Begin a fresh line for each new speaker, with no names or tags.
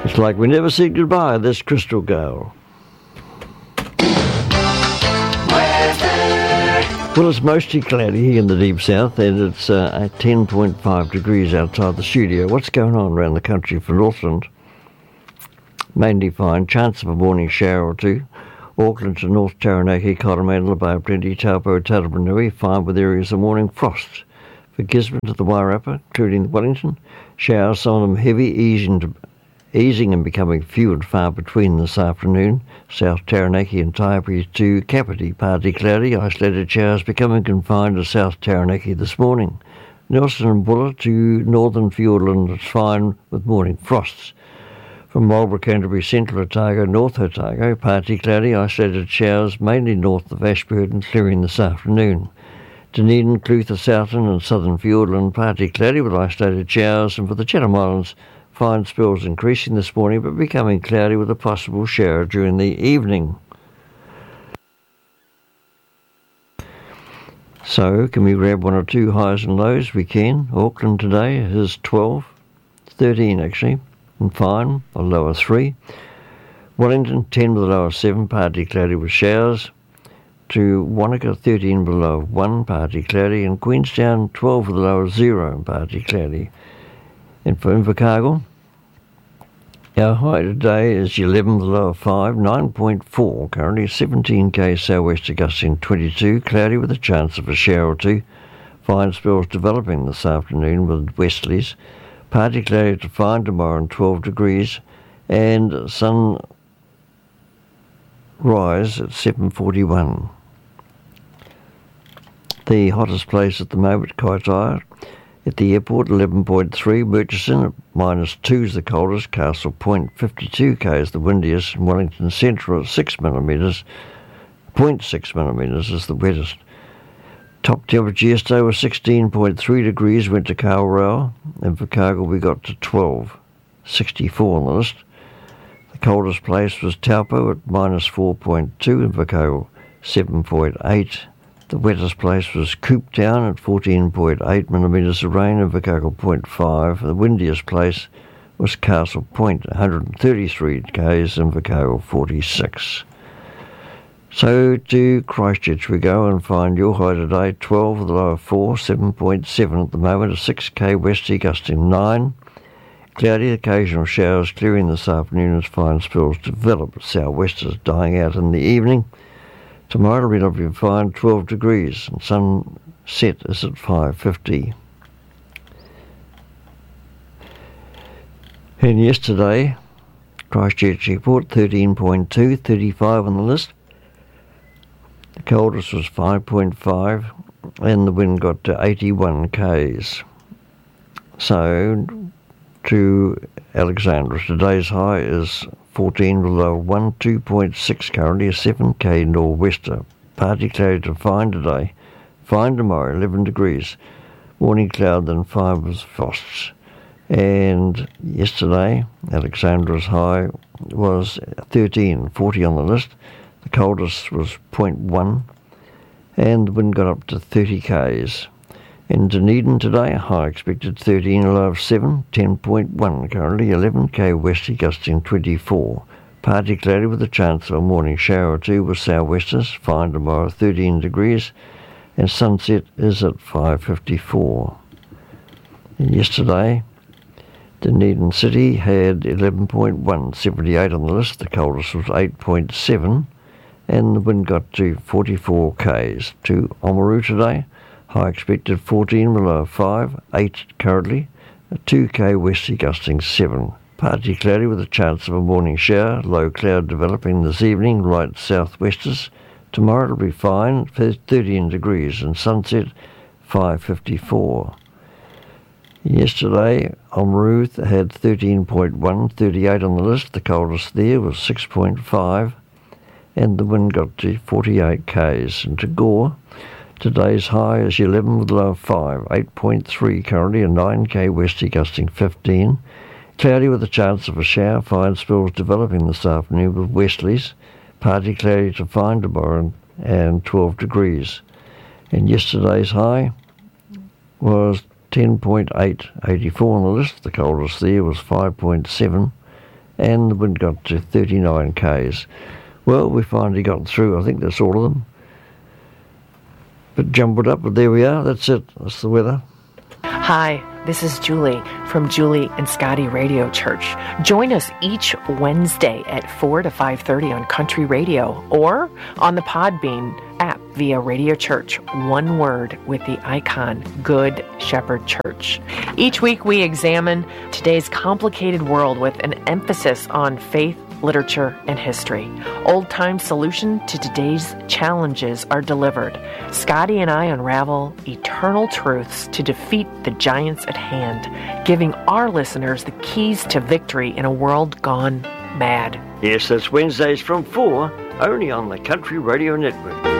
It's like we never said goodbye, this Crystal Gale. Well, it's mostly cloudy here in the deep south, and it's at 10.5 degrees outside the studio. What's going on around the country for Northland? Mainly fine, chance of a morning shower or two. Auckland to North Taranaki, Coromandel, Bay of Plenty, Taupo, Tarapanui, fine with areas of morning frost. For Gisborne to the Wairarapa, including Wellington, showers, some of them heavy, easing and becoming few and far between this afternoon. South Taranaki and Taipi to Kapiti, partly cloudy, isolated showers becoming confined to South Taranaki this morning. Nelson and Buller to northern Fiordland, it's fine with morning frosts. From Marlborough, Canterbury, Central Otago, North Otago, partly cloudy, isolated showers mainly north of Ashburton, clearing this afternoon. Dunedin, Clutha, Southern and Southern Fiordland, partly cloudy with isolated showers, and for the Chatham Islands, fine spells increasing this morning but becoming cloudy with a possible shower during the evening. So, can we grab one or two highs and lows? We can. Auckland today is 12, 13 actually, and fine, a low of 3. Wellington, 10 with a low of 7, partly cloudy with showers. To Wanaka, 13 with a low of 1, partly cloudy. And Queenstown, 12 with a low of 0, partly cloudy. And for Invercargill, our high today is 11 with a low of 5, 9.4, currently 17 k's southwest gusting 22, cloudy with a chance of a shower or two. Fine spells developing this afternoon with westerlies. Partly cloudy to fine tomorrow and 12 degrees, and sun rise at 7:41. The hottest place at the moment, Kaitaia. At the airport, 11.3, Murchison at -2 is the coldest, Castle Point 52 k's the windiest, and Wellington Central at 6 millimetres, 0.6 millimetres is the wettest. Top temperature yesterday was 16.3 degrees, went to Kawerau, and for Cargill we got to 12, 64 on the list. The coldest place was Taupo at -4.2, and for Cargill 7.8. The wettest place was Cooptown at 14.8 millimetres of rain, and Invercargill 0.5. The windiest place was Castle Point, 133 k's, and Invercargill 46. So to Christchurch we go and find your high today, 12 with a low of 4, 7.7 at the moment, a 6k westerly gusting 9. Cloudy, occasional showers clearing this afternoon as fine spells develop. Southwesters dying out in the evening. Tomorrow will be fine, 12 degrees, and sunset is at 5:50. And yesterday, Christchurch Airport, 13.2, 35 on the list. The coldest was 5.5, and the wind got to 81 k's. So, to Alexandra, today's high is 14 with a low of 1, 2.6 currently, a 7k nor'wester. Partly cloudy to fine today. Fine tomorrow, 11 degrees. Morning cloud, then 5 with frosts. And yesterday, Alexandra's high was 13, 40 on the list. The coldest was 0.1, and the wind got up to 30 k's. In Dunedin today, high expected 13, a low of 7, 10.1 currently, 11k westerly gusting 24. Partly cloudy with a chance of a morning shower or two with southwesters, fine tomorrow 13 degrees, and sunset is at 5:54. And yesterday, Dunedin City had 11.1, 78 on the list, the coldest was 8.7, and the wind got to 44 k's. To Oamaru today, high expected 14, below 5, 8 currently, a 2k westerly gusting 7. Partly cloudy with a chance of a morning shower, low cloud developing this evening, light southwesters. Tomorrow it'll be fine, 13 degrees, and sunset 5:54. Yesterday, Oamaru had 13.1, 38 on the list, the coldest there was 6.5, and the wind got to 48 k's. And to Gore, today's high is 11 with a low of 5, 8.3 currently, a 9k westerly gusting 15. Cloudy with a chance of a shower, fine spells developing this afternoon with westerlies. Partly cloudy to fine tomorrow and 12 degrees. And yesterday's high was 10.8, 84 on the list. The coldest there was 5.7, and the wind got to 39 k's. Well, we finally got through. I think that's all of them. But jumbled up, but there we are. That's it. That's the weather.
Hi, this is Julie from Julie and Scotty Radio Church. Join us each Wednesday at 4 to 5:30 on Country Radio or on the Podbean app via Radio Church, one word with the icon Good Shepherd Church. Each week we examine today's complicated world with an emphasis on faith, literature, and history. Old-time solution to today's challenges are delivered. Scotty and I unravel eternal truths to defeat the giants at hand, giving our listeners the keys to victory in a world gone mad.
Yes, that's Wednesdays from 4, only on the Country Radio Network.